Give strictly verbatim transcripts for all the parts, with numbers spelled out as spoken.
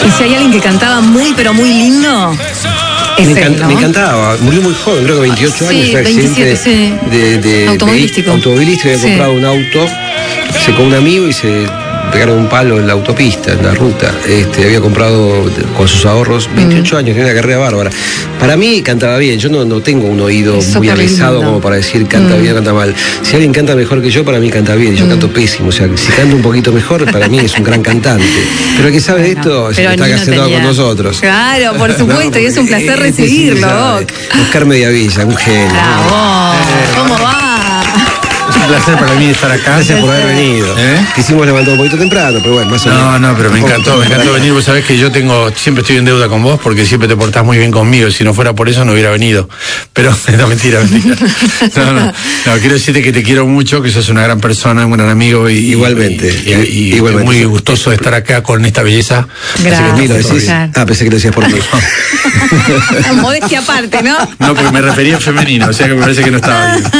Y si hay alguien que cantaba muy, pero muy lindo, es me, él, ¿no? me encantaba, murió muy joven, creo que veintiocho sí, años, fue accidente veintisiete, sí. de, de, automovilístico. De, automovilístico, había sí. comprado un auto, se con un amigo y se pegaron un palo en la autopista, en la ruta. Este, había comprado con sus ahorros, veintiocho mm. años, tenía una carrera bárbara. Para mí cantaba bien, yo no, no tengo un oído es muy avisado como para decir canta mm. bien o canta mal. Si alguien canta mejor que yo, para mí canta bien, yo mm. canto pésimo. O sea, si canto un poquito mejor, para mí es un gran cantante. Pero el que sabe bueno, esto es el que está acá sentado con nosotros. Claro, por supuesto, no, y es un placer es, recibirlo. Es, es, Oscar Mediavilla, un genio. Bravo. ¿Cómo va? Es un placer para mí estar acá. Gracias por haber venido. ¿Eh? Quisimos levantar un poquito temprano, pero bueno, más o menos. No, no, pero me encantó, me encantó venir. Vos sabés que yo tengo, siempre estoy en deuda con vos porque siempre te portás muy bien conmigo. Si no fuera por eso no hubiera venido. Pero, no, mentira, mentira. No, no, no, quiero decirte que te quiero mucho, que sos una gran persona, un gran amigo y igualmente. Y, y, y, igualmente. Muy gustoso de estar acá con esta belleza. Gracias. Mira, decís, ah, pensé que lo decías por mí. Modestia aparte, ¿no? No, porque me refería a femenino, o sea que me parece que no estaba bien.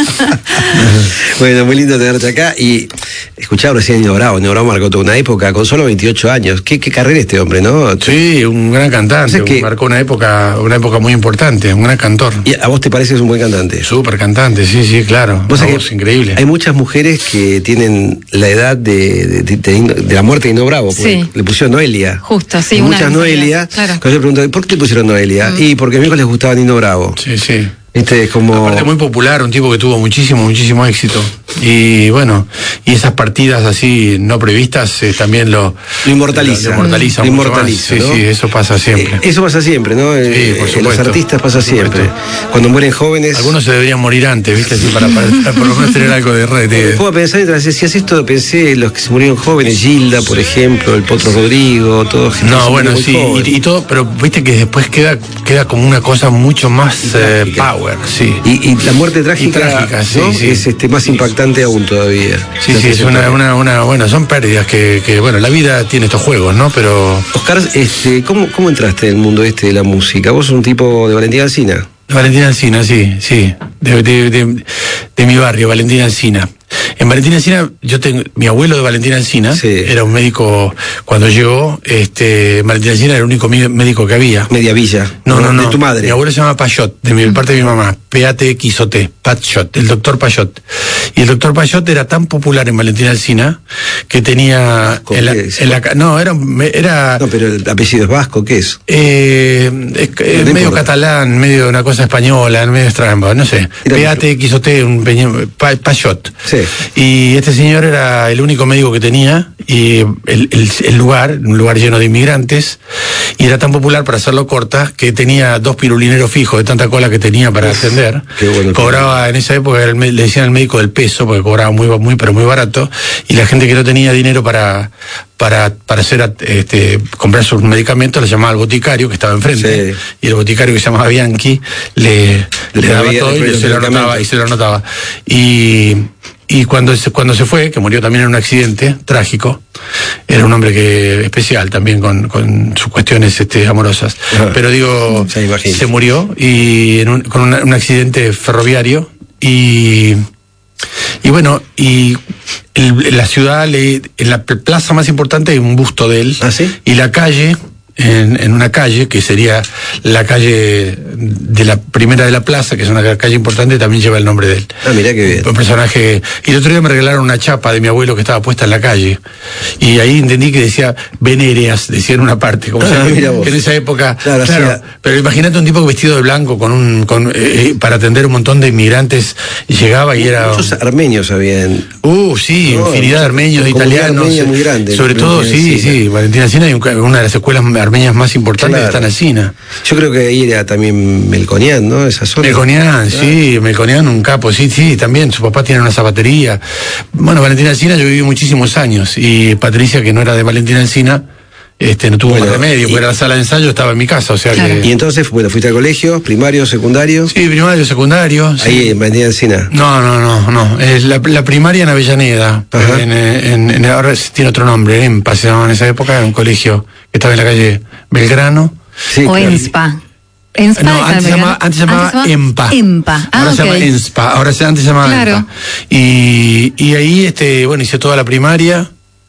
Bueno, muy lindo tenerte acá y escuchaba recién Nino Bravo. Nino Bravo marcó toda una época con solo veintiocho años. ¿Qué, qué carrera este hombre, no? Sí, un gran cantante, o sea que marcó una época, una época muy importante, un gran cantor. ¿Y a vos te parece que es un buen cantante? Súper cantante, sí, sí, claro. ¿Vos sabés que increíble? Hay muchas mujeres que tienen la edad de, de, de, de la muerte de Nino Bravo, porque sí. le pusieron Noelia. Justo, sí. Muchas Noelia. Claro. Cuando yo pregunto, ¿por qué te pusieron Noelia? Mm. Y porque a mí les gustaba Nino Bravo. Sí, sí. Este es como... Aparte muy popular, un tipo que tuvo muchísimo, muchísimo éxito. Y bueno, y esas partidas así no previstas eh, también lo... Lo inmortaliza. Lo, lo inmortaliza. Lo inmortaliza, ¿no? Sí, sí, eso pasa siempre. Eh, eso pasa siempre, ¿no? Sí, por supuesto. En los artistas pasa siempre. Cuando mueren jóvenes... Algunos se deberían morir antes, ¿viste? Así para, para, para por lo menos tener algo de red. De... Puedo pensar, mientras decías esto, pensé en los que se murieron jóvenes, Gilda, por ejemplo, el Potro Rodrigo, todos. No, bueno, sí, y, y todo, pero viste que después queda, queda como una cosa mucho más eh, power, sí. Y, y la muerte trágica, y trágica sí, ¿no? sí. es este más impactante aún todavía. Sí, sí, es una, una, una, bueno, son pérdidas que, que, bueno, la vida tiene estos juegos, ¿no? Pero... Oscar, este, ¿cómo, cómo entraste en el mundo este de la música? ¿Vos sos un tipo de Valentín Alsina? Valentín Alsina, sí, sí, de, de, de, de mi barrio, Valentín Alsina. En Valentín Alsina, yo tengo, mi abuelo de Valentín Alsina sí. era un médico, cuando llegó, este, Valentín Alsina era el único médico que había. Mediavilla. No, no, no. De tu madre. Mi abuelo se llama Payot, de mi parte de mi mamá, P A T X O T, Payot, el doctor Payot. Y el doctor Payot era tan popular en Valentín Alsina que tenía, en la, en la, no, era, era. No, pero el apellido es vasco, ¿qué es? Eh, es, es medio importa. Catalán, medio una cosa española, medio extraña, no sé. P A T X O T, un Payot. Sí. Y este señor era el único médico que tenía, y el, el, el lugar, un lugar lleno de inmigrantes, y era tan popular, para hacerlo corta, que tenía dos pirulineros fijos de tanta cola que tenía para Uf, atender. Bueno, cobraba, en esa época le decían al médico del peso, porque cobraba muy, muy, pero muy barato, y la gente que no tenía dinero para, para, para hacer, este, comprar sus medicamentos, le llamaba al boticario que estaba enfrente, sí. y el boticario que se llamaba Bianchi, le, le, le daba todo y se lo anotaba, y se lo anotaba. Y, Y cuando se, cuando se fue, que murió también en un accidente trágico, era un hombre que especial también con, con sus cuestiones este, amorosas. Uh-huh. Pero digo, se, se murió y en un, con una, un accidente ferroviario y, y bueno, y el, la ciudad, le, en la plaza más importante hay un busto de él. ¿Ah, sí? Y la calle... En, en una calle que sería la calle de la primera de la plaza, que es una calle importante, también lleva el nombre de él. Ah, mirá qué bien. Un personaje. Y el otro día me regalaron una chapa de mi abuelo que estaba puesta en la calle. Y ahí entendí que decía Venéreas, decía en una parte. Como ah, sea, que en esa época. Claro, claro sea, pero imagínate un tipo vestido de blanco con un con eh, para atender un montón de inmigrantes, y llegaba y era. Muchos armenios habían. Uh, sí, no, infinidad de armenios, de italianos. Muy grande, sobre todo, sí, sí. Valentín Alsina hay una de las escuelas armenias más importantes, claro, que están Alsina. Yo creo que ahí era también Melconian, ¿no? Esa zona. Melconian, claro. Sí, Melconian, un capo, sí, sí, también. Su papá tiene una zapatería. Bueno, Valentín Alsina yo viví muchísimos años, y Patricia, que no era de Valentín Alsina, este, no tuvo bueno, más remedio, porque la sala de ensayo estaba en mi casa, o sea claro. que... Y entonces, bueno, ¿fuiste al colegio? ¿Primario, secundario? Sí, primario, secundario. Ahí sí. en Valentín Alsina. No, no, no, no. Es la, la primaria en Avellaneda. En, en, en, ahora tiene otro nombre, EMPA se llamaba en esa época, era un colegio que estaba en la calle Belgrano. Sí, o claro. ENSPA. ENSPA no, antes se llamaba, antes se llamaba antes EMPA. EMPA. Ah, ahora okay. se llama ENSPA. Ahora se, antes se llamaba claro. EMPA. Y, y ahí, este, bueno, hice toda la primaria.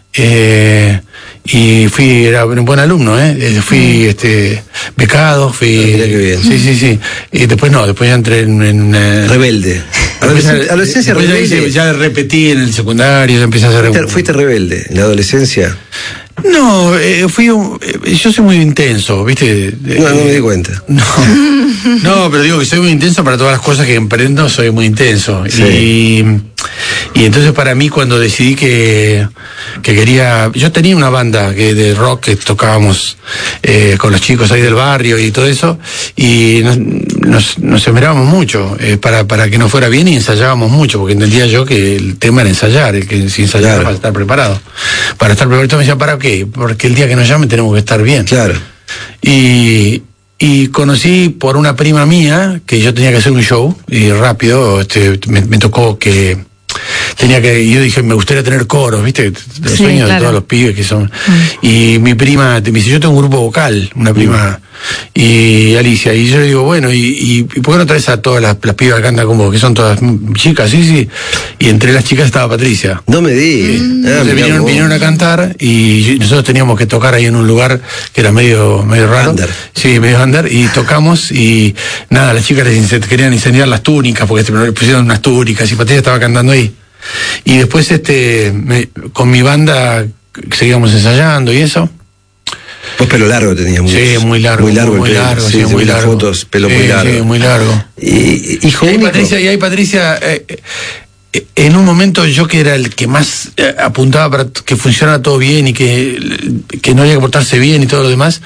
Eh, y fui, era un buen alumno, ¿eh? Fui este, becado, fui... Ah, mirá qué bien. Sí, sí, sí. Y después no, después ya entré en... en eh, Rebelde. Adolescencia, adolescencia después ya, rebelde. hice- ya repetí en el secundario, ya empecé a hacer... ¿Fuiste, fuiste rebelde en la adolescencia? No, eh, fui un, eh, yo soy muy intenso, ¿viste? No, no me di cuenta. No, no, pero digo que soy muy intenso para todas las cosas que emprendo, soy muy intenso. Sí. Y, y entonces para mí cuando decidí que, que quería... Yo tenía una banda que de rock que tocábamos eh, con los chicos ahí del barrio y todo eso, y nos, nos, nos esmerábamos mucho eh, para, para que nos fuera bien y ensayábamos mucho, porque entendía yo que el tema era ensayar, y que si ensayaba Claro. para estar preparado. Para estar preparado, me decía, ¿para qué? Porque el día que nos llamen tenemos que estar bien. Claro. Y, y conocí por una prima mía que yo tenía que hacer un show y rápido este, me, me tocó que tenía que, yo dije, me gustaría tener coros, ¿viste? Los Sí, sueños claro. de todos los pibes que son. Y mi prima me dice, yo tengo un grupo vocal, una prima, y Alicia, y yo le digo, bueno, y, y, ¿y por qué no traes a todas las, las pibas que cantan con vos, que son todas chicas? Sí, sí. Y entre las chicas estaba Patricia. No me digas. Ah, Entonces mirá vinieron, vos. vinieron a cantar y nosotros teníamos que tocar ahí en un lugar que era medio, medio raro. Under. Sí, medio under, y tocamos y nada, las chicas les ince- querían incendiar las túnicas porque se pusieron unas túnicas y Patricia estaba cantando ahí. Y después este me- con mi banda seguíamos ensayando y eso. Vos pelo largo tenías. Muy, Sí, muy largo, Muy largo, muy el pelo. largo, Sí, sí, se muy ven las largo. fotos, pelo Sí, muy largo. sí, muy largo. Y, hijo Y ahí único. Patricia, y ahí Patricia, eh, eh, en un momento yo que era el que más eh, apuntaba para que funcionara todo bien y que, que no había que portarse bien y todo lo demás,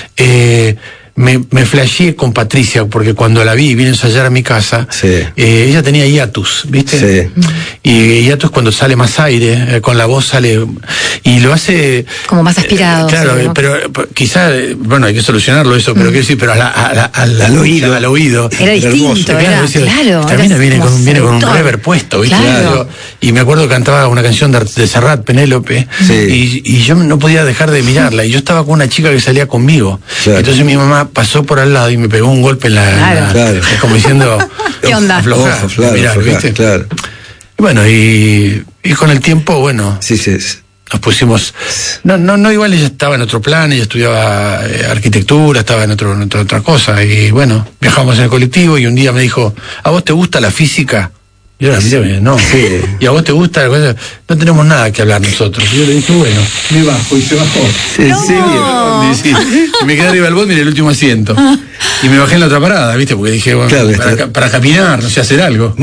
eh, me, me flasheé con Patricia, porque cuando la vi y vine a ensayar a mi casa, Sí. eh, ella tenía hiatus, ¿viste? Sí. Y hiatus cuando sale más aire, eh, con la voz sale, y lo hace... Como más aspirado. Eh, claro, sí, ¿no? eh, pero eh, quizá, eh, bueno, hay que solucionarlo eso, pero quiero decir, pero a la- a la- a la- Al oído. al oído. Era distinto, hermoso. era, Claro, claro. también era viene como con, viene con un seductor. rever puesto, ¿viste? Claro. Yo- y me acuerdo que cantaba una canción de, de Serrat, Penélope, Sí. y, y yo no podía dejar de mirarla, y yo estaba con una chica que salía conmigo. Claro. Entonces mi mamá pasó por al lado y me pegó un golpe en la... en Claro. la- Claro. como diciendo... ¿Qué onda? Aflojá, Ojo, claro, mirá, aflojá, ¿viste? claro. Y bueno, y, y con el tiempo, bueno... Sí, sí. sí. Nos pusimos, no, no, no, igual ella estaba en otro plan, ella estudiaba eh, arquitectura, estaba en, otro, en otra, otra cosa, y bueno, viajamos en el colectivo y un día me dijo, ¿a vos te gusta la física? Y yo la miré, no, Sí. ¿y a vos te gusta la cosa? No tenemos nada que hablar nosotros. Y yo le dije, bueno, me bajo, y se bajó. ¿En No. serio? Sí, sí. Y me quedé arriba del bondi en el último asiento. Y me bajé en la otra parada, ¿viste? Porque dije, bueno, Claro, para, está- ca- para caminar, no sé, hacer algo.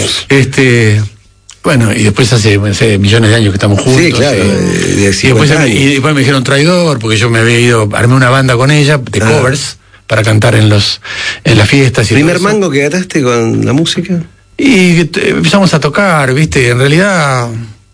este... Bueno, y después hace, no sé, millones de años que estamos juntos. Sí, claro, y- de- de y, después, cincuenta me- años. y después me dijeron traidor, porque yo me había ido, armé una banda con ella, de Ah. covers, para cantar en los en las fiestas. Y ¿Primer todo eso. mango que ganaste con la música? Y eh, empezamos a tocar, ¿viste? En realidad,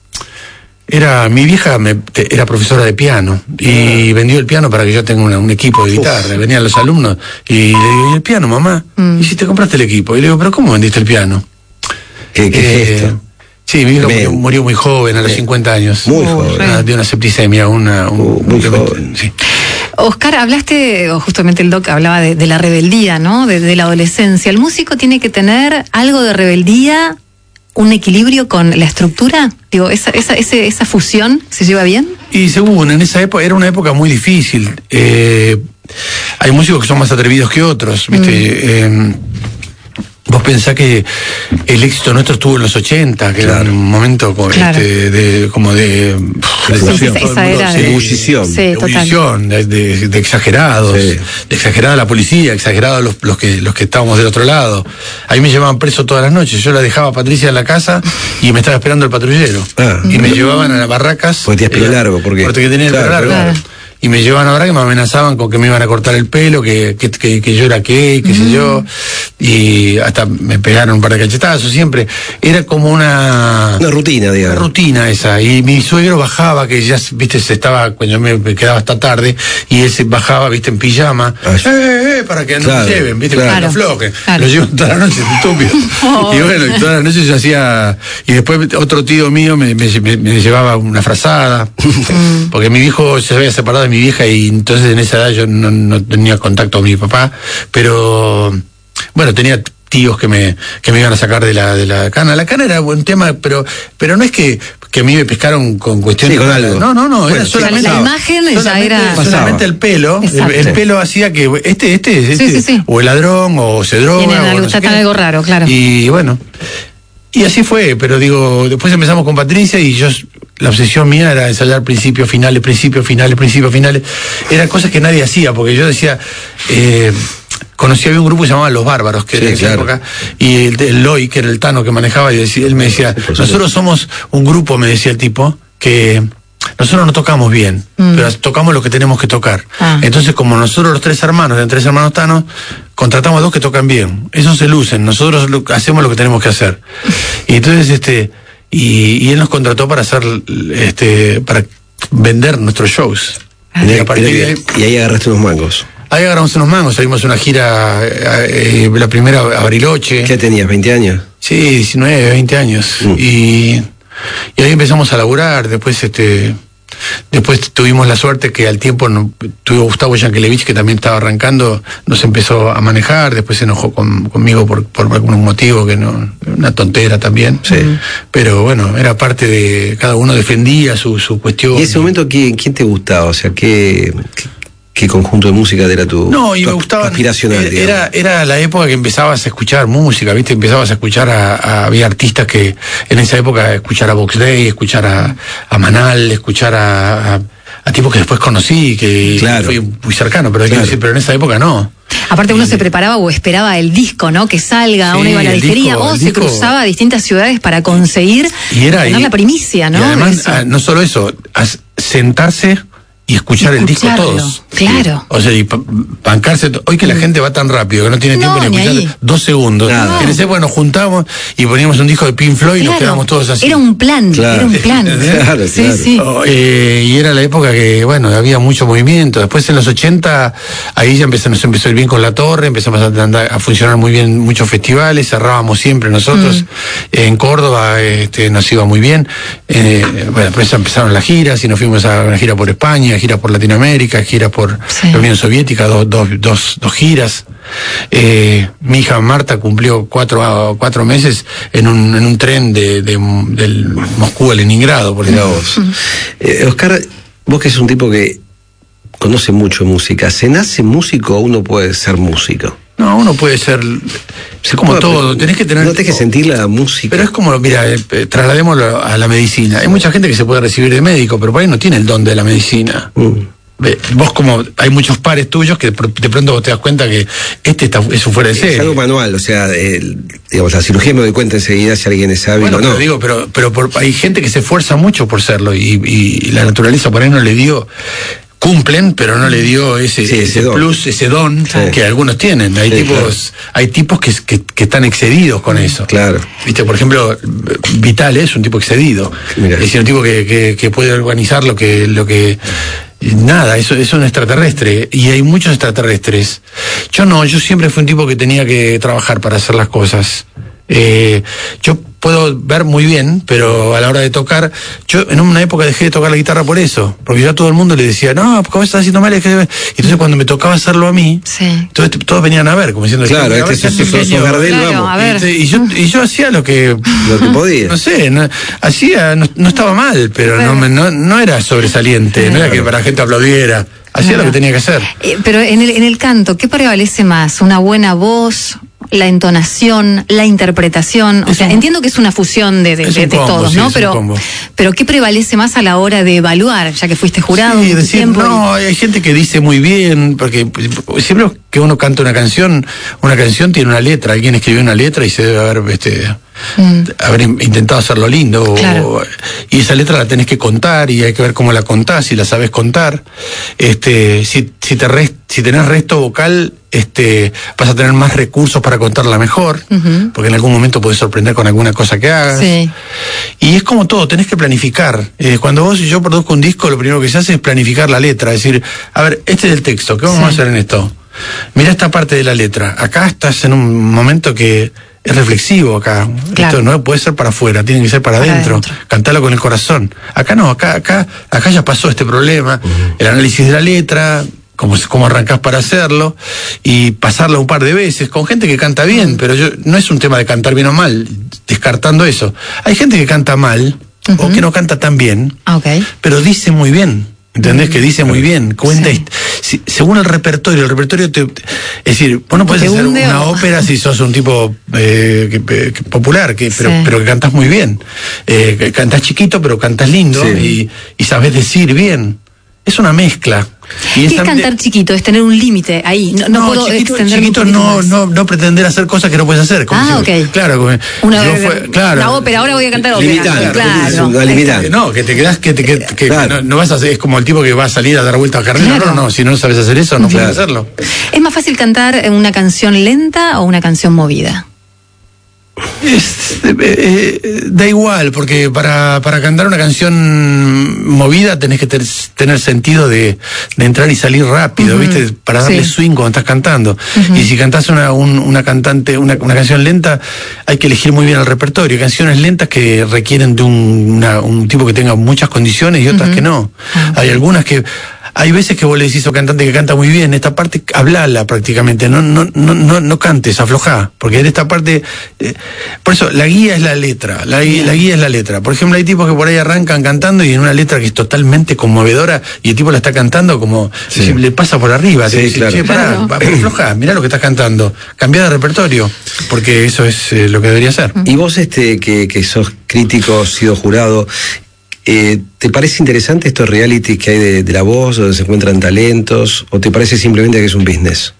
era mi vieja me, te- era profesora de piano y vendió el piano para que yo tenga una- un equipo de guitarra. Venían los alumnos y le digo, ¿y el piano, mamá? ¿Y si te compraste el equipo? Y le digo, ¿pero cómo vendiste el piano? ¿Qué, qué Eh, gesto? Sí, mi vieja Bien. murió, murió muy joven, a los Bien. cincuenta años. Muy Uh, joven. una- de una septicemia, una... un- Uh, muy un- joven. Sí. Oscar, hablaste, o justamente el doc hablaba de, de la rebeldía, ¿no? De, de la adolescencia. ¿El músico tiene que tener algo de rebeldía, un equilibrio con la estructura? Digo, esa, esa, ese- esa fusión se lleva bien. Y según, en esa época, era una época muy difícil. Eh, hay músicos que son más atrevidos que otros, ¿viste? Eh, vos pensás que el éxito nuestro estuvo en los ochenta, que Claro. era un momento como, Claro. este, de, como de... Sí, todo esa- el esa mundo, era sí, de- ebullición. Sí, de total. ebullición, de, de- de exagerados, Sí. de exagerada la policía, exagerados los, los que los que estábamos del otro lado. Ahí me llevaban preso todas las noches. Yo la dejaba a Patricia en la casa y me estaba esperando el patrullero. Ah. Y me llevaban a las barracas. Porque tenías pelo Eh, largo, ¿por qué? Porque tenía el Claro, pelo largo. claro. Y me llevaban ahora que me amenazaban con que me iban a cortar el pelo, que, que, que, que yo era gay, qué sé yo. Y hasta me pegaron un par de cachetazos siempre. Era como una... Una rutina, Una digamos. rutina esa. Y mi suegro bajaba, que ya, viste, se estaba, cuando yo me, me quedaba hasta tarde, y él se bajaba, viste, en pijama. Ah, ¡Eh, eh, eh! Para que no claro, me lleven, viste, claro. para que no aflojen. Claro. Lo llevan toda la noche, estúpido. Oh. Y bueno, y todas las noches yo hacía. Y después otro tío mío me, me, me- me llevaba una frazada. Porque mi viejo se había separado de mi vieja y entonces en esa edad yo no, no tenía contacto con mi papá. Pero bueno, tenía tíos que me que me iban a sacar de la de la cana. La cana era buen tema, pero pero no es que que a mí me pescaron con cuestiones. Sí, con algo. No, no, no, bueno, era solamente. La imagen ya solamente, era. Solamente el pelo. El, el pelo hacía que este, este, este sí, sí, sí. o el ladrón, o se droga. Tienen o algo, no sé tratan qué. algo raro, claro. Y bueno. Y así fue, pero digo, después empezamos con Patricia y yo, la obsesión mía era ensayar principios, finales, principios, finales, principios, finales. Eran cosas que nadie hacía, porque yo decía, eh, conocí, había un grupo que se llamaba Los Bárbaros, que sí, era en esa claro. época, y el, el Loy, que era el Tano que manejaba, y decía, él me decía, sí, nosotros somos un grupo, me decía el tipo, que nosotros no tocamos bien, mm. pero tocamos lo que tenemos que tocar. Ah. Entonces, como nosotros los tres hermanos, eran tres hermanos Thanos, contratamos a dos que tocan bien. Esos se lucen, nosotros lo, hacemos lo que tenemos que hacer. Y entonces, este, y, y él nos contrató para hacer, este, para vender nuestros shows. Ah. Y, y, ahí, y ahí agarraste unos mangos. Ahí agarramos unos mangos, salimos a una gira, eh, la primera a Bariloche. ¿Qué tenías, veinte años? Sí, diecinueve, veinte años. Mm. Y... Y ahí empezamos a laburar, después este después tuvimos la suerte que al tiempo no, tuvo Gustavo Yankelevich, que también estaba arrancando, nos empezó a manejar, después se enojó con, conmigo por, por algún motivo, que no, una tontera también, sí. Pero bueno, era parte de, cada uno defendía su, su cuestión. ¿Y en ese momento quién, quién te gustaba? O sea, ¿qué, qué, qué conjunto de música era tu, no, y tu me gustaba, aspiracional? Era, era, era la época que empezabas a escuchar música, ¿viste? Empezabas a escuchar a, a había artistas que en esa época escuchar a Box Day, escuchar a, a Manal, escuchar a, a, a tipos que después conocí, que claro. fui muy cercano, pero, claro. decir, pero en esa época no. Aparte uno se preparaba o esperaba el disco, ¿no? Que salga, sí, uno iba a la disquería disco, o se disco. cruzaba a distintas ciudades para conseguir y era, tener y, la primicia, ¿no? Y además, a, no solo eso, a sentarse y escuchar el disco todos. Claro. O sea, y bancarse. Hoy que la gente va tan rápido que no tiene tiempo no, ni escuchar ahí. dos segundos. Nada. En ese época nos juntamos y poníamos un disco de Pink Floyd y claro. nos quedamos todos así. Era un plan, claro. era un plan. Claro, sí, claro. sí. Oh, eh, y era la época que, bueno, había mucho movimiento. Después en los ochenta, ahí ya empezó, nos empezó a ir bien con La Torre, empezamos a, andar, a funcionar muy bien muchos festivales, cerrábamos siempre nosotros. Mm. En Córdoba este, nos iba muy bien. Eh, bueno, después empezaron las giras y nos fuimos a una gira por España, gira por Latinoamérica, gira por sí. la Unión Soviética, dos, dos, dos, dos giras. Eh, mi hija Marta cumplió cuatro, cuatro meses en un, en un tren de, de, del Moscú a Leningrado, por Mira vos. Eh, Oscar, vos que es un tipo que conoce mucho de música, ¿se nace músico o uno puede ser músico? No, uno puede ser, es como no, todo, tenés que tener... No tenés que sentir la música. Pero es como, mira, eh, trasladémoslo a la medicina. Hay mucha gente que se puede recibir de médico, pero por ahí no tiene el don de la medicina. Mm. Vos como, hay muchos pares tuyos que de pronto vos te das cuenta que este está, es un fuera de serie. Es algo manual, o sea, el, digamos, la cirugía me doy cuenta enseguida si alguien es hábil bueno, o no. Pero digo, pero, pero por, hay gente que se esfuerza mucho por serlo y, y la naturaleza por ahí no le dio... Cumplen, pero no le dio ese, sí, ese, ese don. plus, ese don sí. que algunos tienen. Hay sí, tipos, claro. hay tipos que, que, que están excedidos con eso. Claro. Viste, por ejemplo, Vital es un tipo excedido. Mirá. Es decir, un tipo que, que, que puede organizar lo que, lo que nada, eso es un extraterrestre. Y hay muchos extraterrestres. Yo no, yo siempre fui un tipo que tenía que trabajar para hacer las cosas. Eh, yo puedo ver muy bien, pero a la hora de tocar, yo en una época dejé de tocar la guitarra por eso, porque yo a todo el mundo le decía, no, ¿cómo estás haciendo mal? Entonces cuando me tocaba hacerlo a mí, sí. entonces todos venían a ver, como diciendo, claro, este es el pequeño Gardel, claro, vamos. A ver. Y, y, yo, y yo hacía lo que, lo que podía. No sé, no, hacía, no, no estaba mal, pero, pero no, no, no era sobresaliente, claro. No era que para la gente aplaudiera. Hacía claro. lo que tenía que hacer. Eh, pero en el, en el canto, ¿qué prevalece más? ¿Una buena voz? ¿La entonación? ¿La interpretación? O es sea, un, entiendo que es una fusión de, de, de, de combo, todos, ¿no? Sí, pero, pero ¿qué prevalece más a la hora de evaluar? Ya que fuiste jurado. Sí, decir, no, y... hay gente que dice muy bien, porque siempre que uno canta una canción, una canción tiene una letra, alguien escribió una letra y se debe haber, este, mm. haber intentado hacerlo lindo. Claro. O, y esa letra la tenés que contar y hay que ver cómo la contás, si la sabes contar. Este, si, si, te rest, si tenés resto vocal, este, vas a tener más recursos para contarla mejor, uh-huh. porque en algún momento podés sorprender con alguna cosa que hagas. Sí. Y es como todo, tenés que planificar. Eh, cuando vos y yo produzco un disco, lo primero que se hace es planificar la letra, es decir, a ver, este es el texto, ¿qué vamos sí. a hacer en esto? Mira esta parte de la letra, acá estás en un momento que es reflexivo acá, claro. Esto no puede ser para afuera, tiene que ser para, para adentro, adentro, cantalo con el corazón. Acá no, acá, acá, acá ya pasó este problema, uh-huh. el análisis de la letra, cómo, cómo arrancás para hacerlo, y pasarlo un par de veces, con gente que canta bien, uh-huh. pero yo no es un tema de cantar bien o mal, descartando eso. Hay gente que canta mal, uh-huh. o que no canta tan bien, okay. pero dice muy bien. ¿Entendés? Que dice muy bien, cuenta, sí. si, según el repertorio, el repertorio te, es decir, vos no podés hacer una o... ópera si sos un tipo eh, que, que, popular, que, pero, sí. pero que cantás muy bien, eh, cantás chiquito pero cantás lindo, sí. y, y sabés decir bien, es una mezcla. ¿Qué es cantar chiquito? Es tener un límite ahí. No, no, no puedo chiquito, extender chiquito no, no, no pretender hacer cosas que no puedes hacer. Como ah, si, ok. Claro, como, una, yo fue, claro. Una ópera, ahora voy a cantar ópera. Limitar, claro. Limitar. No, que te quedás, que, te, que, que claro. no, no vas a hacer, es como el tipo que va a salir a dar vueltas a carrera. Claro. No, no, no, si no sabes hacer eso, no claro. puedes hacerlo. ¿Es más fácil cantar una canción lenta o una canción movida? Es, eh, eh, da igual, porque para, para cantar una canción movida tenés que ter, tener sentido de, de entrar y salir rápido, uh-huh. ¿viste? Para darle sí. swing cuando estás cantando. Uh-huh. Y si cantás una, un, una cantante, una, una canción lenta, hay que elegir muy bien el repertorio. Hay canciones lentas que requieren de un, una, un tipo que tenga muchas condiciones y otras uh-huh. que no. Uh-huh. Hay algunas que... Hay veces que vos le decís a un cantante que canta muy bien, esta parte hablala prácticamente, no, no, no, no, no cantes, aflojá, porque en esta parte, eh, por eso la guía es la letra, la, la guía es la letra. Por ejemplo, hay tipos que por ahí arrancan cantando y en una letra que es totalmente conmovedora y el tipo la está cantando como sí. si le pasa por arriba, sí, te dice, claro. che, pará, claro. aflojá, mirá lo que estás cantando, cambiá de repertorio, porque eso es eh, lo que debería ser. Y vos este que, que sos crítico, sido jurado, Eh, ¿te parece interesante estos realities que hay de, de La Voz, donde se encuentran talentos, o te parece simplemente que es un business?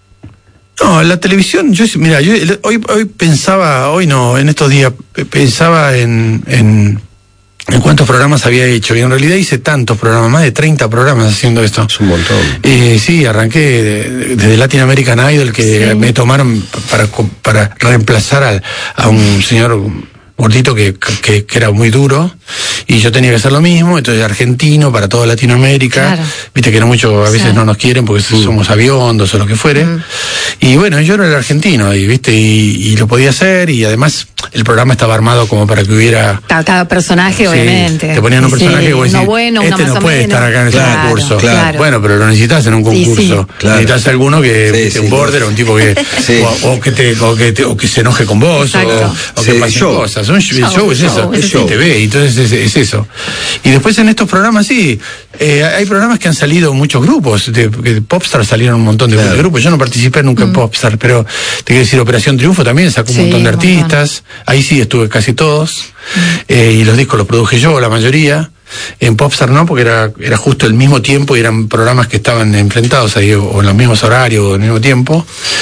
No, la televisión, yo mira, yo hoy hoy pensaba, hoy no, en estos días pensaba en, en en cuántos programas había hecho, y en realidad hice tantos programas, más de treinta programas haciendo esto. Es un montón. Eh, sí, arranqué desde Latin American Idol, que sí. me tomaron para para reemplazar a, a un señor gordito que, que, que era muy duro, y yo tenía que hacer lo mismo, entonces argentino para toda Latinoamérica, claro. viste que no mucho, a veces sí. no nos quieren porque mm. somos aviondos o lo que fuere, mm. y bueno, yo era el argentino, y viste, y, y lo podía hacer, y además el programa estaba armado como para que hubiera... Cada, cada personaje, sí, obviamente. Te ponían un personaje sí, que vos decís, uno bueno, este uno no más puede menos. estar acá en claro, este concurso. Claro. Bueno, pero lo necesitas en un concurso. Sí, sí. Claro. Necesitas alguno que sí, viste, sí, un border, o un tipo que... sí. o, o, que te, o, que te, o que se enoje con vos, o, o que sí, pasen show. cosas. Un show, show es eso, es show. T V, entonces es, es eso. Y después en estos programas, sí, eh, hay programas que han salido muchos grupos, de, de Popstar salieron un montón de, claro. de grupos, yo no participé nunca mm. en Popstar, pero te quiero decir, Operación Triunfo también sacó un sí, montón de artistas, montón. Ahí sí estuve casi todos, mm. eh, y los discos los produje yo, la mayoría. En Popstar no, porque era, era justo el mismo tiempo y eran programas que estaban enfrentados ahí, o, o en los mismos horarios, o en el mismo tiempo.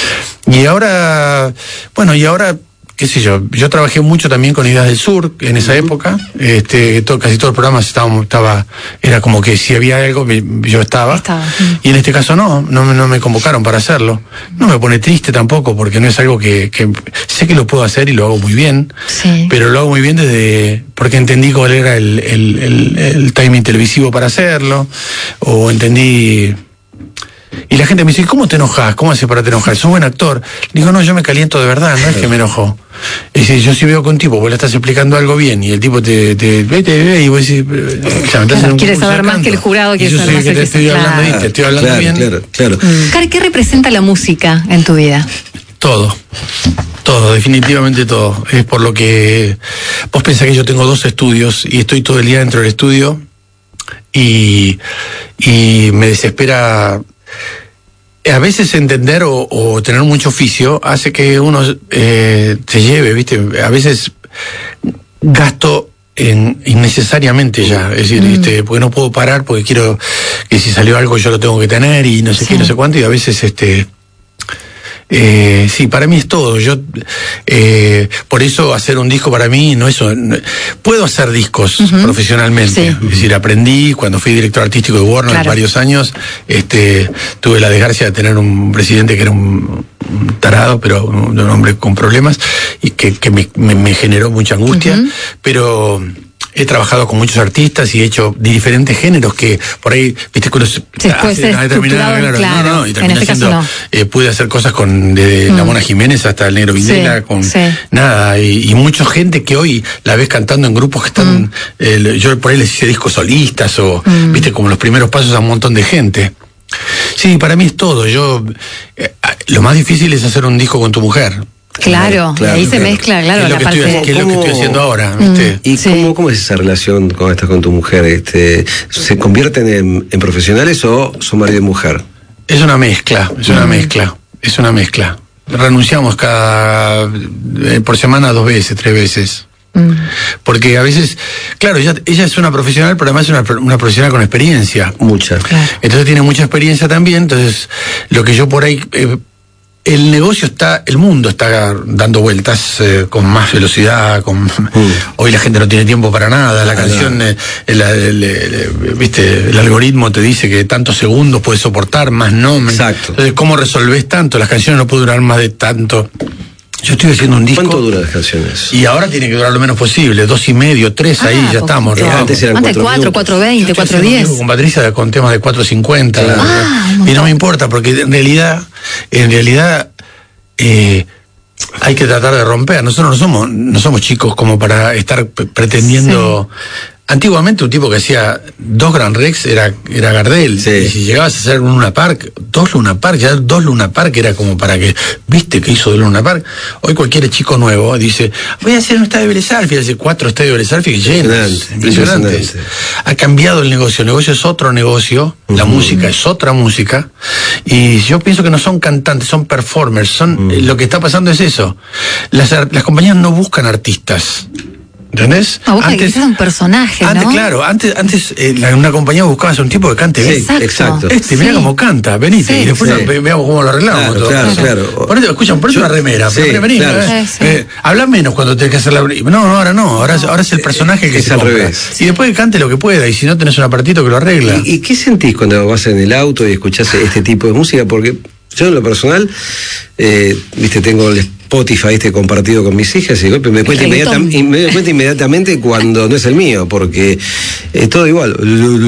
Y ahora, bueno, y ahora... qué sé yo, yo trabajé mucho también con Ideas del Sur en esa época, este, todo, casi todos los programas estábamos, estaba, era como que si había algo, yo estaba, estaba. Y en este caso no, no, no me convocaron para hacerlo. No me pone triste tampoco, porque no es algo que, que sé que lo puedo hacer y lo hago muy bien, sí. pero lo hago muy bien desde, porque entendí cuál era el, el, el, el timing televisivo para hacerlo, o entendí... Y la gente me dice, ¿cómo te enojas? ¿Cómo haces para te enojar? Sos buen actor. Digo, no, yo me caliento de verdad, no es que me enojo. Es decir, yo si veo con un tipo, vos le estás explicando algo bien, y el tipo te te te, te ve y vos decís, ya, claro, quieres saber más que el jurado, quiere saber más que el te estoy hablando claro. ahí, te estoy hablando claro, bien. Claro, claro. Mm. ¿Qué representa la música en tu vida? Todo. Todo, definitivamente todo. Es por lo que vos pensás que yo tengo dos estudios y estoy todo el día dentro del estudio y, y me desespera. A veces entender o, o tener mucho oficio hace que uno eh, se lleve, ¿viste? A veces gasto en, innecesariamente ya, es decir, mm. este, porque no puedo parar porque quiero que si salió algo yo lo tengo que tener y no sé sí. qué, no sé cuánto, y a veces este... Eh, sí, para mí es todo. Yo, eh, por eso hacer un disco para mí no es. No, puedo hacer discos uh-huh. profesionalmente. Sí. Es decir, aprendí cuando fui director artístico de Warner claro. varios años. Este, tuve la desgracia de tener un presidente que era un, un tarado, pero un, un hombre con problemas y que, que me, me, me generó mucha angustia. Uh-huh. Pero he trabajado con muchos artistas y he hecho de diferentes géneros que por ahí, viste, que los sí, puede ser estructurado, claro, claro, no, no, y en este haciendo, caso no. eh, pude hacer cosas con de mm. la Mona Jiménez hasta el Negro Videla, sí, con sí. nada, y, y mucha gente que hoy la ves cantando en grupos que están, mm. eh, yo por ahí les hice discos solistas o, mm. viste, como los primeros pasos a un montón de gente. Sí, para mí es todo. Yo, eh, lo más difícil es hacer un disco con tu mujer. Claro, claro, y ahí claro. se mezcla, claro, es lo la que, parte estoy, de... que es lo que estoy haciendo ahora, ¿viste? ¿Y Sí. cómo, cómo es esa relación con esta con tu mujer? Este, ¿Se convierten en, en profesionales o son marido y mujer? Es una mezcla, es una mezcla, es una mezcla. Renunciamos cada eh, por semana dos veces, tres veces. Mm. Porque a veces, claro, ella, ella es una profesional, pero además es una, una profesional con experiencia. Mucha. Claro. Entonces tiene mucha experiencia también, entonces lo que yo por ahí... Eh, el negocio está, el mundo está dando vueltas eh, con más velocidad, con mm. hoy la gente no tiene tiempo para nada, la Ah, canción, eh, el, el, el, el, viste, el algoritmo te dice que tantos segundos puedes soportar, más no. Exacto. Entonces, ¿cómo resolvés tanto? Las canciones no pueden durar más de tanto. Yo estoy haciendo un disco. ¿Cuánto duran las canciones? Y ahora tiene que durar lo menos posible, dos y medio, tres, Ah, ahí ya poquito. estamos. Eh, ¿no? antes eran Antes cuatro cuatro, minutos. cuatro veinte, Yo cuatro estoy haciendo un diez. disco con Patricia con temas de cuatro cincuenta. Claro. Ah, un y no montón. me importa, porque en realidad, en realidad, eh, hay que tratar de romper. Nosotros no somos, no somos chicos como para estar p- pretendiendo. Antiguamente un tipo que hacía dos Grand Rex era, era Gardel. Sí. Y si llegabas a hacer un Luna Park, dos Luna Park, ya dos Luna Park era como para que, viste que hizo de Luna Park. Hoy cualquier chico nuevo dice, voy a hacer un estadio de Vélez Sarsfield, hace cuatro estadios de Vélez Sarsfield llenos, Impresionante, impresionantes. impresionante. Ha cambiado el negocio, el negocio es otro negocio, la Ujú. música es otra música, y yo pienso que no son cantantes, son performers, son, eh, lo que está pasando es eso. Las, ar- las compañías no buscan artistas. ¿Entendés? Ah, busca que sea un personaje, antes, ¿no? claro, antes, antes eh, la- una compañía buscaba a un tipo que cante bien. Sí, exacto. Este, mirá Sí. cómo canta, venite, Sí. y después Sí. ve- veamos cómo lo arreglamos. Claro, todo. claro, Claro. claro. Ponete, escuchan, ponete Yo- una remera, sí, pero vení, claro. eh, Sí, sí. eh, habla menos cuando tenés que hacer la... No, no, ahora no, ahora, ahora es el personaje que Es se al compra. revés. Y después que cante lo que pueda, y si no tenés un apartito que lo arregla. ¿Y, y qué sentís cuando vas en el auto y escuchás este tipo de música? Porque yo en lo personal, eh, viste, tengo el Spotify este compartido con mis hijas y de golpe me doy cuenta, El inmediata- reggaetón. y me doy cuenta inmediatamente cuando no es el mío, porque es todo igual.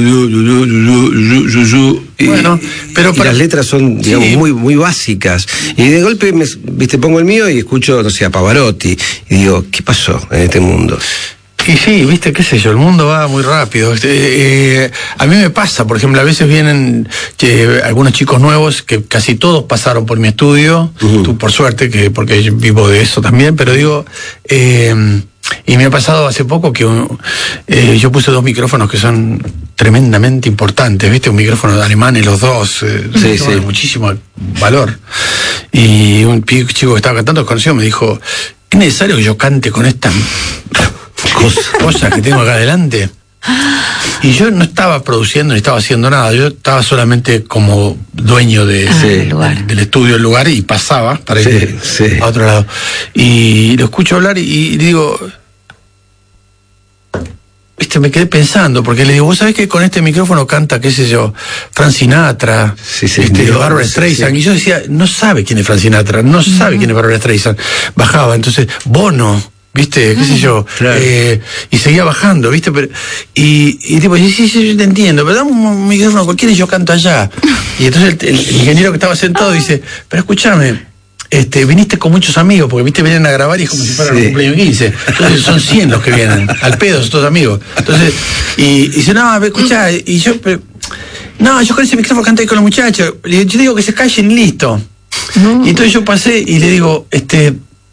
Y, Bueno, pero y para- las letras son, digamos, Sí. muy, muy básicas. Y de golpe, me, viste, pongo el mío y escucho, no sé, a Pavarotti. Y digo, ¿qué pasó en este mundo? Y sí, viste, qué sé yo, el mundo va muy rápido. Este, eh, a mí me pasa, por ejemplo, a veces vienen que, algunos chicos nuevos, que casi todos pasaron por mi estudio, Ujú. tú por suerte, que porque yo vivo de eso también, pero digo, eh, y me ha pasado hace poco que un- eh, yo puse dos micrófonos que son tremendamente importantes, viste, un micrófono de alemán y los dos, eh, Sí, son de sí. muchísimo valor. Y un pi- chico que estaba cantando conocido me dijo, ¿es necesario que yo cante con esta cosa, cosa que tengo acá adelante? Y yo no estaba produciendo ni estaba haciendo nada, yo estaba solamente como dueño de, Ah, de- del lugar. del estudio del lugar y pasaba para Sí, ir sí. a otro lado. Y lo escucho hablar y, y digo, viste, me quedé pensando, porque le digo, vos sabés que con este micrófono canta, qué sé yo, Frank Sinatra, Sí, sí, este, Dios, Barbra sí, Streisand, sí. y yo decía, no sabe quién es Frank Sinatra, no sabe quién es Barbra Streisand. Bajaba, entonces, Bono, viste, qué sé yo, Claro. eh, y seguía bajando, viste, pero, y, y tipo, sí, sí, sí, yo te entiendo, pero dame un micrófono cualquiera y yo canto allá. Y entonces el, el- el ingeniero que estaba sentado dice, pero escúchame, este, viniste con muchos amigos, porque viste, vienen a grabar y es como si fuera Sí. un cumpleaños quince. Entonces son cien los que vienen, al pedo, son todos amigos. Entonces, y, y dice, no, a ver, escuchá, y yo, pero, no, yo con ese micrófono canté con los muchachos. Le digo, yo digo que se callen, listo. Y entonces yo pasé y le digo, este.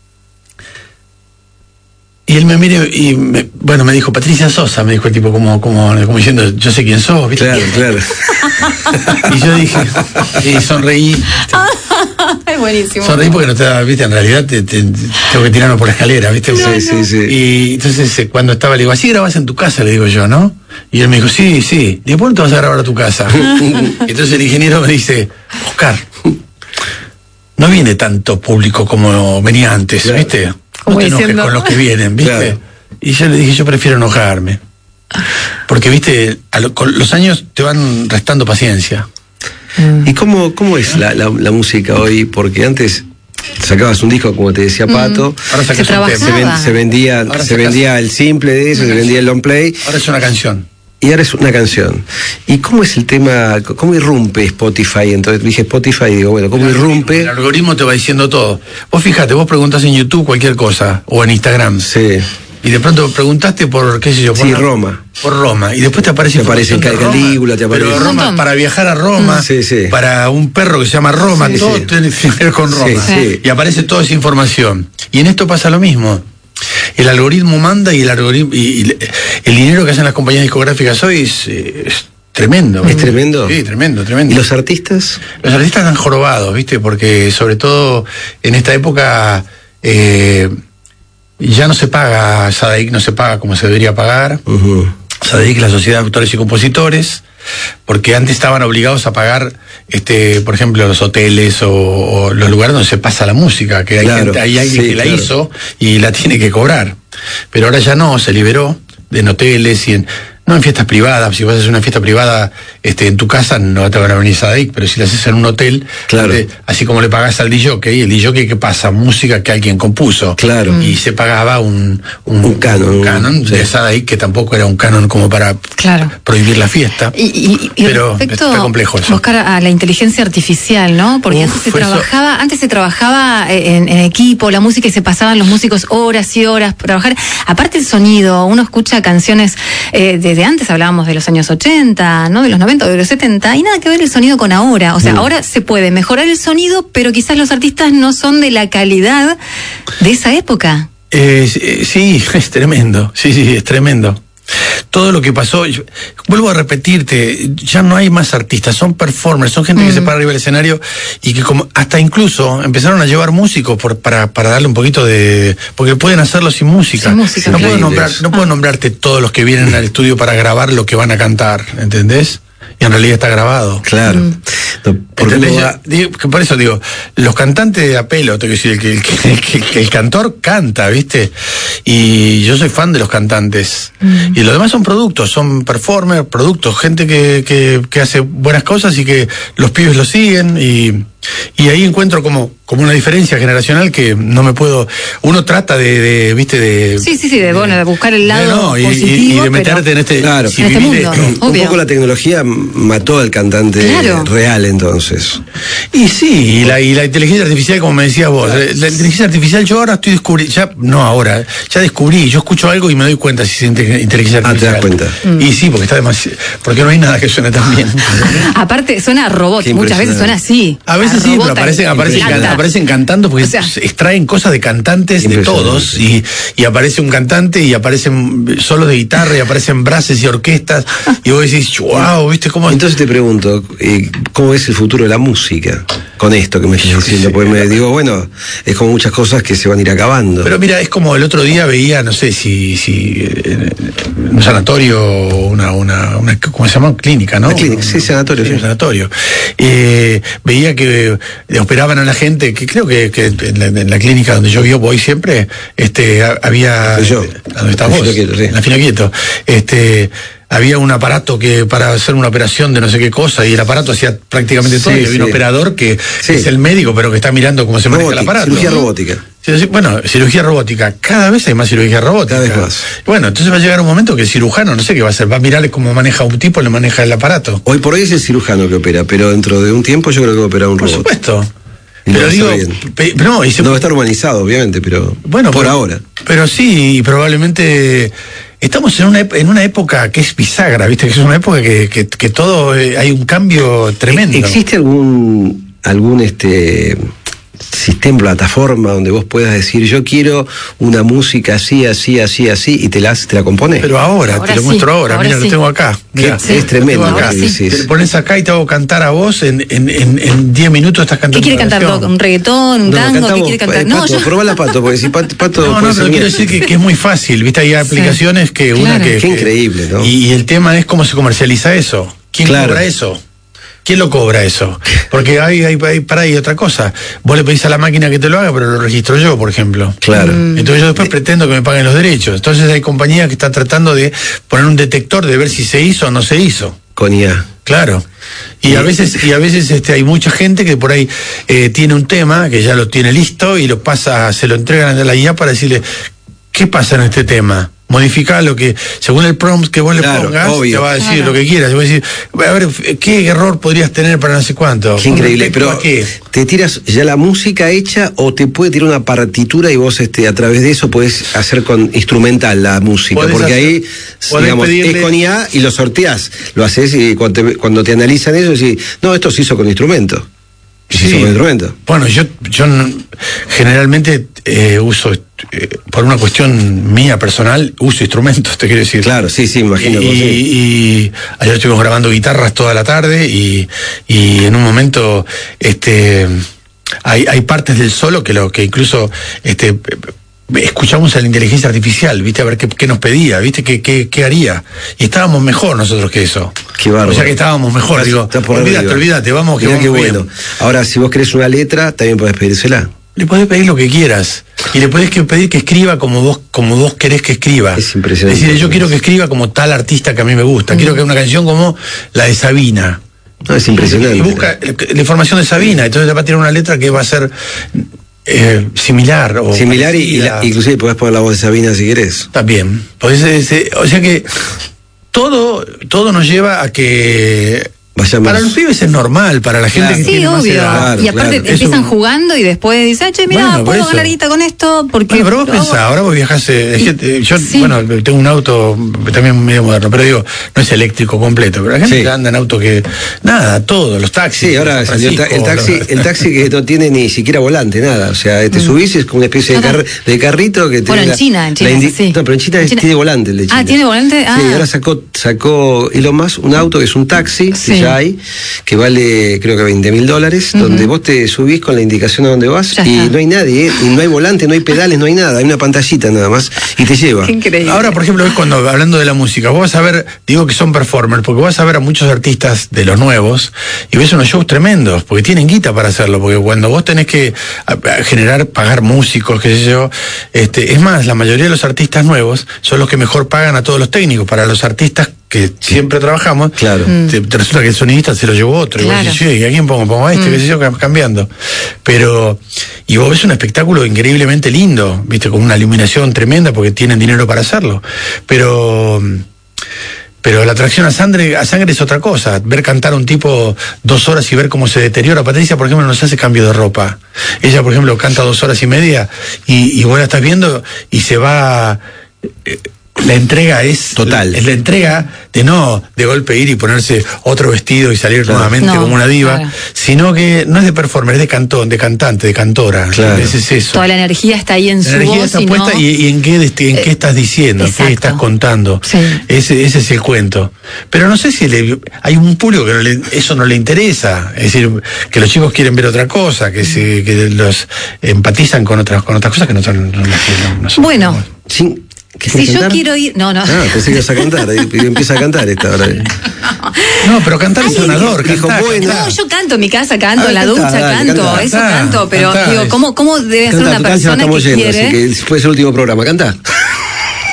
Y él me mire y, me- bueno, me dijo, Patricia Sosa, me dijo el tipo, como, como, como diciendo, yo sé quién sos, ¿viste? Claro, claro. Y yo dije, y sonreí, Ay, buenísimo. sonreí porque no te da, viste, en realidad te, te- tengo que tirarme por la escalera, ¿viste? Sí, sí, sí. Y entonces eh, cuando estaba, le digo, así grabás en tu casa, le digo yo, ¿no? Y él me dijo, sí, sí. ¿De cuándo te vas a grabar a tu casa? Entonces el ingeniero me dice, Oscar, no viene tanto público como venía antes, Claro. ¿viste? No Como te enojes diciendo- con los que vienen, ¿viste? Claro. Y yo le dije, yo prefiero enojarme. Porque, viste, a lo- con los años te van restando paciencia. ¿Y cómo, cómo es la, la, la música hoy? Porque antes sacabas un disco, como te decía Pato, Ahora sacas Se un trabajaba. tema. se, ven- se vendía, Ahora se sacas- vendía el simple de eso, se vendía el long play, Ahora es una canción. y ahora es una canción. ¿Y cómo es el tema, cómo irrumpe Spotify? Entonces dije Spotify y digo, bueno, ¿cómo El irrumpe? algoritmo te va diciendo todo. Vos fíjate, vos preguntás en YouTube cualquier cosa, o en Instagram. Sí, y de pronto preguntaste por, qué sé yo, por sí, la, Roma. Por Roma, y después te aparece te aparece Calígula, te aparece... Pero Roma, para viajar a Roma, sí, sí. para un perro que se llama Roma, sí, todo sí. tiene que ver con Roma. Sí, sí. Y aparece toda esa información. Y en esto pasa lo mismo. El algoritmo manda y el algoritmo y, y el dinero que hacen las compañías discográficas hoy es, es tremendo. ¿Es tremendo? Sí, tremendo, tremendo. ¿Y los artistas? Los artistas están jorobados, ¿viste? Porque sobre todo en esta época eh, ya no se paga, SADAIC no se paga como se debería pagar. Uh-huh. SADAIC es la Sociedad de Autores y Compositores, porque antes estaban obligados a pagar, este, por ejemplo, los hoteles o, o los lugares donde se pasa la música, que hay, claro, gente, hay alguien sí, que la claro. hizo y la tiene que cobrar. Pero ahora ya no, se liberó de en hoteles y en... No en fiestas privadas, si vas a hacer una fiesta privada este, en tu casa no te van a venir SADAIC, pero si la haces en un hotel, claro. este, así como le pagás al D J, el D J que pasa música que alguien compuso, claro. y se pagaba un, un, un canon, un canon un, de sí. SADAIC, que tampoco era un canon como para claro. prohibir la fiesta. Y, y, y pero respecto, está complejo eso. Oscar, a la inteligencia artificial, ¿no? Porque Uf, antes se eso... trabajaba, antes se trabajaba en, en equipo, la música, y se pasaban los músicos horas y horas por trabajar. Aparte el sonido, uno escucha canciones eh, desde antes, hablábamos de los años ochenta, ¿no? De los noventa, de los setenta, y nada que ver el sonido con ahora. O sea, mm. ahora se puede mejorar el sonido, pero quizás los artistas no son de la calidad de esa época. Eh, sí, es tremendo. Sí, sí, es tremendo. Todo lo que pasó, yo, vuelvo a repetirte, ya no hay más artistas, son performers, son gente mm. que se para arriba del escenario y que como hasta incluso empezaron a llevar músicos por, para, para darle un poquito de... porque pueden hacerlo sin música. Sin música no claro. puedo nombrar, no puedo nombrarte todos los que vienen al estudio para grabar lo que van a cantar, ¿entendés? Y en realidad está grabado. Claro. Mm. No, porque no va... digo, por eso digo, los cantantes de apelo, te quiero decir, el que el, el, el, el, el cantor canta, ¿viste? Y yo soy fan de los cantantes. Mm. Y los demás son productos, son performers, productos, gente que, que, que hace buenas cosas y que los pibes lo siguen y... Y ahí encuentro como, como una diferencia generacional que no me puedo... Uno trata de, de viste, de... Sí, sí, sí, de, bueno, de buscar el lado de, no, y, positivo, y, y de meterte pero... en este... Claro. En este mundo, de, un obvio. poco la tecnología mató al cantante claro. real, entonces. Y sí, y la, y la inteligencia artificial, como me decías vos, claro. la, la inteligencia artificial yo ahora estoy descubriendo... Ya, no ahora, ya descubrí, yo escucho algo y me doy cuenta si es inteligencia artificial. Ah, te das cuenta. Mm. Y sí, porque está demasiado... Porque no hay nada que suene tan bien. Aparte, suena robot, muchas veces suena así. A veces sí, pero aparecen, aparecen, can, aparecen cantando porque o sea, extraen cosas de cantantes de todos y, y aparece un cantante y aparecen solos de guitarra y aparecen brases y orquestas y vos decís, wow, ¿viste cómo? Entonces te pregunto, ¿cómo es el futuro de la música con esto que me estás diciendo? Porque me digo, bueno, es como muchas cosas que se van a ir acabando. Pero mira, es como el otro día veía, no sé si, si un sanatorio, una, una, una ¿cómo se llama? Clínica, ¿no? Una clínica, sí, sanatorio. Sí, sí. Un sanatorio. Eh, veía que operaban a la gente, que creo que, que en, la, en la clínica donde yo vivo voy siempre, este, había... Yo. ¿Dónde estás vos? Quieto, sí. En la Fino Quieto. Este... había un aparato que para hacer una operación de no sé qué cosa y el aparato hacía prácticamente todo, sí, y había sí. un operador que sí. es el médico pero que está mirando cómo se maneja robótica, el aparato. Cirugía robótica. Bueno, cirugía robótica, cada vez hay más cirugía robótica. Cada vez más. Bueno, entonces va a llegar un momento que el cirujano, no sé qué va a hacer, va a mirar cómo maneja un tipo, le maneja el aparato. Hoy por hoy es el cirujano que opera, pero dentro de un tiempo yo creo que va a operar un por robot. Por supuesto. Y pero digo, pe, no, y se, no va a estar humanizado, obviamente, pero bueno, por pero, ahora. Pero sí, y probablemente estamos en una en una época que es bisagra, ¿viste? Que es una época que, que, que todo eh, hay un cambio tremendo. ¿Existe algún algún este sistema, plataforma donde vos puedas decir yo quiero una música así, así, así, así y te la, te la compones? Pero ahora, ahora te lo sí, muestro ahora, ahora mira, sí. lo tengo acá. Mirá, sí, es tremendo. Acá. Sí. Te lo pones acá y te hago cantar a vos en en en, en diez minutos estás cantando. ¿Qué quiere cantar? ¿Un reggaetón, un no, tango? ¿Qué vos, quiere cantar? Eh, No, Pato, yo... probala Pato, porque si Pato, Pato no, no, pero quiero decir que, que es muy fácil, ¿viste? Hay aplicaciones sí. que claro. una que... Qué increíble, ¿no? Y, y el tema es cómo se comercializa eso. ¿Quién claro. cobra eso? ¿Quién lo cobra eso? Porque hay, hay, hay para ahí otra cosa. Vos le pedís a la máquina que te lo haga, pero lo registro yo, por ejemplo. Claro. Mm. Entonces yo después pretendo que me paguen los derechos. Entonces hay compañías que están tratando de poner un detector de ver si se hizo o no se hizo. Con I A. Claro. Y a veces, y a veces este, hay mucha gente que por ahí eh, tiene un tema, que ya lo tiene listo, y lo pasa, se lo entregan a la I A para decirle, ¿qué pasa en este tema? modificar lo que, según el prompt que vos Claro, le pongas, obvio. te va a decir Claro. lo que quieras. Te va a decir, a ver, ¿qué error podrías tener para no sé cuánto? Qué increíble, ¿Respecto pero a qué? ¿te tiras ya la música hecha o te puede tirar una partitura y vos este, a través de eso podés hacer con instrumental la música? Podés Porque hacer- ahí, podés digamos, pedirle- es con I A y lo sorteás, lo haces y cuando te, cuando te analizan eso decís, no, esto se hizo con instrumento. Y se hizo con instrumento. Bueno, yo, yo no- generalmente eh, uso, eh, por una cuestión mía personal, uso instrumentos, te quiero decir. Claro, sí, sí, me imagino. Y, que sí. y ayer estuvimos grabando guitarras toda la tarde y, y en un momento este hay, hay partes del solo que lo que incluso este escuchamos a la inteligencia artificial, viste, a ver qué, qué nos pedía, viste, qué, qué, qué haría. Y estábamos mejor nosotros que eso. Qué bárbaro. O sea que estábamos mejor, Estás- digo, estás por olvídate, arriba. olvídate, vamos que Mirá vamos qué bien. bueno. Ahora, si vos querés una letra, también podés pedírsela. Le podés pedir lo que quieras y le podés que pedir que escriba como vos como vos querés que escriba. Es impresionante. Es decir, yo quiero que escriba como tal artista que a mí me gusta. Quiero que una canción como la de Sabina. No, es impresionante. Y busca la información de Sabina, entonces le va a tirar una letra que va a ser eh, similar o Similar y, y parecida. la- inclusive podés poner la voz de Sabina si querés. También. Podés, este, o sea que todo todo nos lleva a que Vayamos. para los pibes es normal, para la gente Claro. que Sí, tiene más obvio. edad. Claro, y aparte claro. empiezan Es un- jugando y después dicen, che, mira, Bueno, por puedo eso. ganar guita con esto porque... Bueno, pero vos lo hago". pensás, ahora vos viajás, eh, es que, eh, yo, Sí. bueno, tengo un auto también medio moderno, pero digo, no es eléctrico completo, pero la gente Sí. que anda en auto que, nada, todo, los taxis. Sí, ahora San salió el, ta- el Francisco, taxi, los- el taxi que no tiene ni siquiera volante, nada. O sea, te subís y es como una especie de, car- de carrito que Bueno, tiene en la- China, en China la es indi- así. No, pero en China, En es- China- tiene volante el de China. Ah, ¿tiene volante? Sí, Ah. ahora sacó, sacó Elon Musk un auto que es un taxi, Sí. que ya hay, que vale creo que veinte mil dólares, donde vos te subís con la indicación a dónde vas Ya y está. no hay nadie, ¿eh? Y no hay volante, no hay pedales, no hay nada, hay una pantallita nada más y te lleva. Qué increíble. Ahora, por ejemplo, es cuando, hablando de la música, vos vas a ver, digo que son performers, porque vas a ver a muchos artistas de los nuevos y ves unos shows tremendos, porque tienen guita para hacerlo, porque cuando vos tenés que a- a generar, pagar músicos, qué sé yo, este, es más, la mayoría de los artistas nuevos son los que mejor pagan a todos los técnicos, para los artistas que siempre trabajamos, Claro. te, te resulta que el sonidista se lo llevó otro, y vos Claro. decís, "Che, ¿y a quién pongo? Pongo a este, qué sé yo, cam- cambiando. Pero, y vos ves un espectáculo increíblemente lindo, viste, con una iluminación tremenda porque tienen dinero para hacerlo. Pero, pero la atracción a sangre, a sangre es otra cosa. Ver cantar a un tipo dos horas y ver cómo se deteriora. Patricia, por ejemplo, no se hace cambio de ropa. Ella, por ejemplo, canta dos horas y media y, y vos la estás viendo y se va... eh, la entrega es Total. es la entrega de no de golpe ir y ponerse otro vestido y salir Claro. nuevamente No, como una diva, claro. sino que no es de performer, es de cantón, de cantante, de cantora. Claro. Ese es eso. Toda la energía está ahí en La su energía voz está y puesta no... y, y en qué desti- en qué estás diciendo, exacto. qué estás contando. Sí. Ese, ese es el cuento. Pero no sé si le- hay un público que no le- eso no le interesa. Es decir, que los chicos quieren ver otra cosa, que se, que los empatizan con otras con otras cosas que no son. no- no- no- no son- Bueno, Sin- ¿qué si querés yo cantar? quiero ir... No, no. Ah, pensé que ibas a cantar, y y empieza a cantar esta hora. No, pero cantar es Alguien sanador. dijo, cantá, bueno. cantá. No, yo canto en mi casa, canto Ah, en la cantá, ducha, dale, canto, cantá. eso Cantá, canto, pero cantá, digo, es- ¿cómo, cómo debe ser Canta, una total, ya persona estamos que yendo, quiere? así que puede ser el último programa. Canta.